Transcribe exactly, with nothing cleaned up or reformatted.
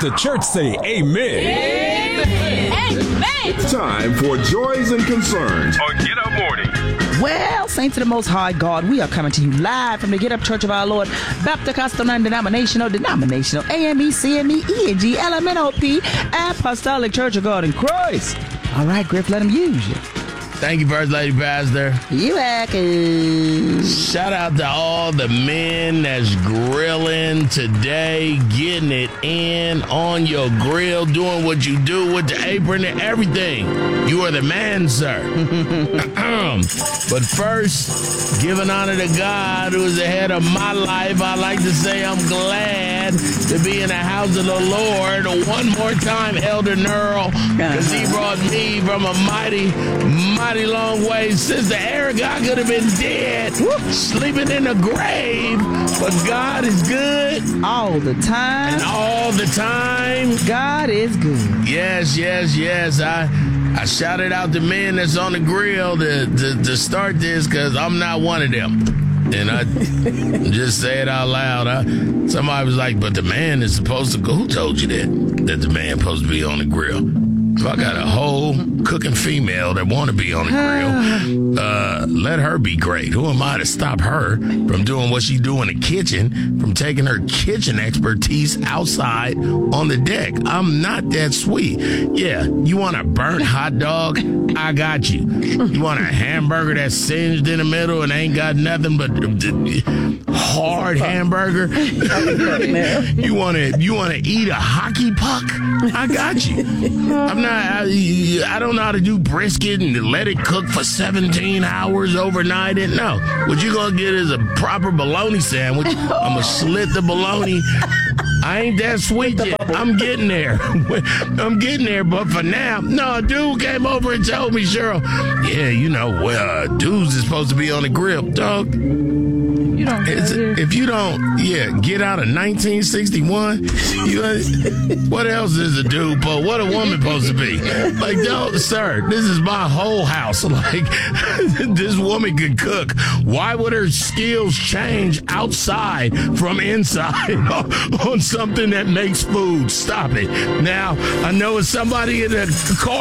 the church say amen. Amen. Amen. It's time for Joys and Concerns on Get Up Morning. Well, saints of the Most High God, we are coming to you live from the Get Up Church of Our Lord, Baptist Custom Non-Denominational, Denominational, A M E, C M E, E N G, L M N O P, Apostolic Church of God in Christ. All right, Griff, let him use you. Thank you, First Lady Pastor. You welcome. Shout out to all the men that's grilling today, getting it in on your grill, doing what you do with the apron and everything. You are the man, sir. But first, giving honor to God, who is the head of my life, I like to say I'm glad to be in the house of the Lord one more time, Elder Nerl, because he brought me from a mighty, mighty long way. Sister Erica, I could have been dead, sleeping in the grave, but God is good. All the time. And all the time. God is good. Yes, yes, yes. I I shouted out the men that's on the grill to, to, to start this because I'm not one of them. And I just say it out loud. I, somebody was like, but the man is supposed to go. Who told you that? That the man supposed to be on the grill? If I got a whole cooking female that want to be on the grill, uh, let her be great. Who am I to stop her from doing what she do in the kitchen, from taking her kitchen expertise outside on the deck? I'm not that sweet. Yeah, you want a burnt hot dog? I got you. You want a hamburger that's singed in the middle and ain't got nothing but hard hamburger? You want to you want to eat a hockey puck? I got you. I'm not. I, I don't know how to do brisket and let it cook for seventeen hours overnight. And no, what you gonna get is a proper bologna sandwich. I'm gonna slit the bologna. I ain't that sweet yet. I'm getting there. I'm getting there. But for now, no, a dude came over and told me, Cheryl, yeah, you know, well, uh, dudes is supposed to be on the grill, dog. You don't if you don't, yeah, get out of nineteen sixty-one. You, what else is a dude? But what a woman supposed to be? Like, no, sir, this is my whole house. Like, this woman can cook. Why would her skills change outside from inside on something that makes food? Stop it. Now, I know it's somebody in the car.